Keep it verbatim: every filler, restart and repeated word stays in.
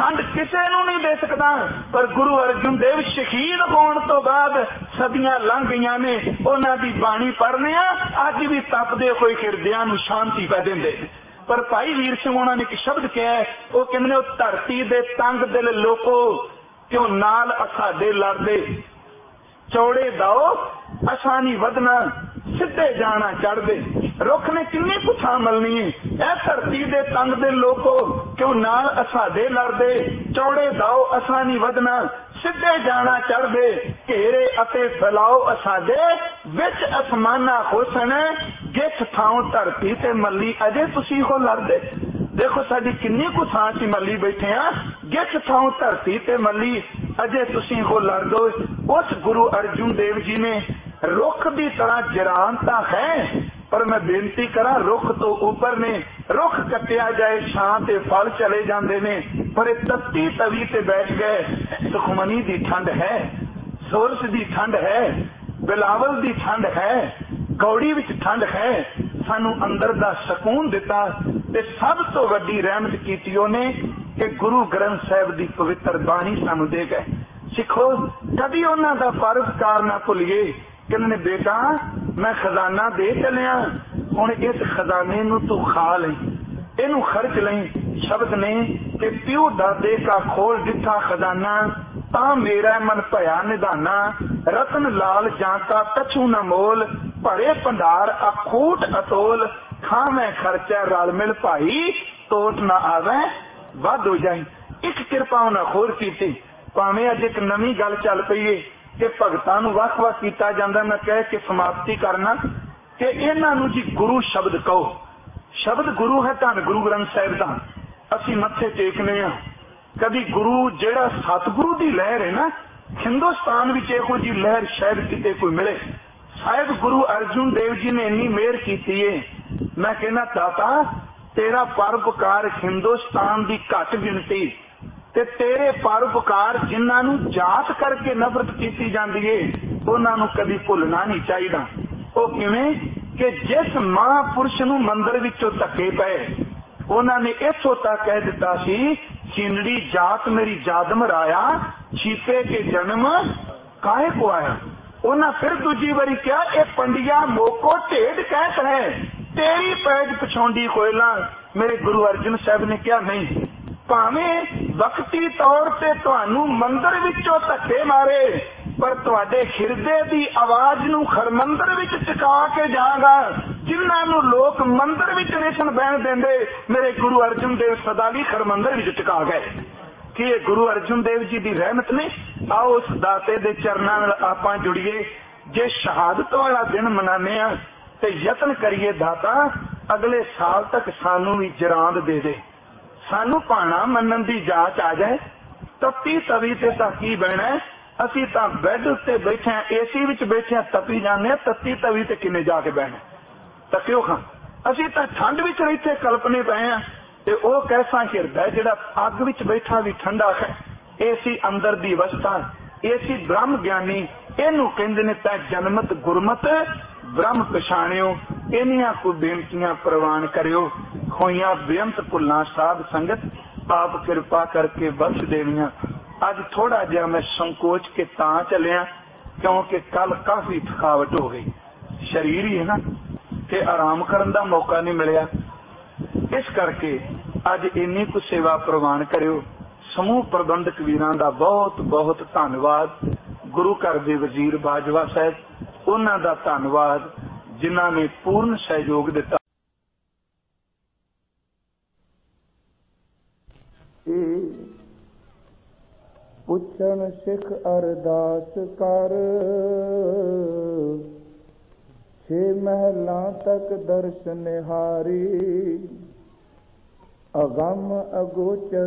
ठंड किसी नूं नहीं दे सकता। पर गुरु अर्जुन देव शहीद होने तो बाद सदियां लंघ गईयां ने, उन्हां दी बाणी पढ़ने अज भी तपदे होए हिरदियां नूं शांति पै दिंदे। पर भाई वीर सिंह उन्होंने एक शब्द कहा है, वो कहते धरती दे तंग दिल लोको क्यों नाल असाडे लड़दे, चौड़े दाओ असा नहीं वधना, सीधे जाना चढ़दे। रुख ने किन्नी कुछ मलनी है, ए धरती दे तंग दे लोको क्यों नाल असाडे लड़दे, चौड़े दाओ असा नहीं वधना, सीधे जाना चढ़दे। घेरे अते फैलाओ असाडे विच असमाना हुसन, जिस थां धरती ते मली अजे तुसी हो लड़दे। देखो साडी किन्नी कुछ असीं मली बैठे हाँ, जिस थां धरती ते मली अजे तुसी हो लड़दो। उस गुरु अर्जुन देव जी ने रुख की तरह जरानता है, पर मैं बेनती करा रुख तो ऊपर ने, रुख कटिया जाए छां ते फल चले जाते ने, पर तत्ती तवी ते बैठ गए। सुखमनी की ठंड है, सोरस की ठंड है, बिलावल की ठंड है, कौड़ी विच ठंड है, सानू अंदर दा सकून दिता। ते सब तो वड्डी रहमत कीती ओने कि गुरु ग्रंथ साहिब की पवित्र बाणी सानू दे गए। सिखो कभी उन्हां दा परोपकार ना भुलिए। कहने बेटा मैं खजाना दे चलिया, हुण इस खजाने नू तू खा ले, इनू खर्च ले। शब्द ने कि प्यो दादे का खोल दिता खजाना, ता मेरा मन भया निधाना, रतन लाल जाता कछू न मोल, भरे भंडार अखूट अतोल, खावे खर्चा रल मिल भाई, तोट ना आवे वध हो जाए। एक कृपा उन्हें होर की, भावें अज एक नवी गल चल पई है कि भगतां नूं वख वख कीता जांदा। मैं कह के समाप्ति करना कि इन्हां नूं जी गुरु शब्द कहो। शब्द गुरु है, धन गुरु ग्रंथ साहिब दा असीं मत्थे टेकने आ। कभी गुरु जेड़ा सतगुरु दी लहर है ना, हिंदुस्तान विच इहो जी लहर शायद किते कोई मिले। शायद गुरु अर्जुन देव जी ने इन्नी मेहर कीती है। मैं कहना दाता तेरा परोपकार हिंदुस्तान की घट गिनती ते तेरे परोपकार जिन्हां नूं जात करके नफरत की जाती है, उन्हां नूं कभी भुलना नहीं चाहिए। वो किवें कि जिस महापुरुष नूं मंदिर विचों धक्के पे, उन्हां ने इथों तक कह दिता सी, चिंडी जात मेरी जादम राया, छीपे के जन्म काहे को आया। उन्हें फिर दूजी बारी क्या, ये पंडिया मोको ढेड कहत है, तेरी पैज पछौंडी कोयला। मेरे गुरु अर्जुन साहब ने क्या नहीं, भावें वक्ती तौर से तुहानू मंदिर विचों धक्के मारे, पर तुहाडे हिरदे दी आवाज नू खरमंदर विच टिका के जागा। जिन्हां नू लोक मंदिर विच रेशन बहन देंदे, मेरे गुरु अर्जुन देव सदाली खरमंदर विच टिका गए। कि ये गुरु अर्जुन देव जी की रहमत ने। आओ उस दाते दे चरनां नाल आपां जुड़िए। जे शहादत वाला दिन मनाने आ ते यतन करिए दाता अगले साल तक सानू भी जरांद दे दे, सानू भाणा मनन की जांच आ जाए। तपी तवी ते तां की बहना है, असीं तां बैड उत्ते बैठे हैं, एसी विच बैठे हैं, तपी जाने, तत्ती तवी ते किने जाके बहना तकियो खां। असीं तां ठंड विच इत्थे कल्पने पे हैं ते ओ कैसा हिरदा जिहड़ा अग विच बैठा भी ठंडा है। एसी अंदर दी अवस्था, एसी ब्रह्म ज्ञानी, इनू कहंदे ने तां जनमत गुरमत ब्रह्म पछाणियो। इन्हियां को बेनतियां प्रवान करियो। होइयां बेअंत भुल्लां साध संगत, आप कृपा करके बख्श देनियां। अज थोड़ा जिहा मैं संकोच के तां चलिया क्योंकि कल काफी थकावट हो गई। शरीर ही है ना कि आराम करन दा मौका नहीं मिलिया, इस करके अज इन्नी कुछ सेवा प्रवान करियो। समूह प्रबंधक वीरां दा बहुत बहुत धन्नवाद। गुरु घर दे वजीर बाजवा साहब, उन्हां दा धन्नवाद जिन्हां ने पूर्ण सहयोग दिता। पुछण सिख अरदास कर, छे महलां तक दर्श निहारी, अगम अगोचर